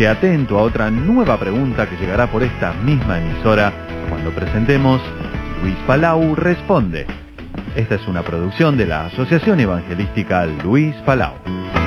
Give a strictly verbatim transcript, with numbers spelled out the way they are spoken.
Esté atento a otra nueva pregunta que llegará por esta misma emisora cuando presentemos Luis Palau Responde. Esta es una producción de la Asociación Evangelística Luis Palau.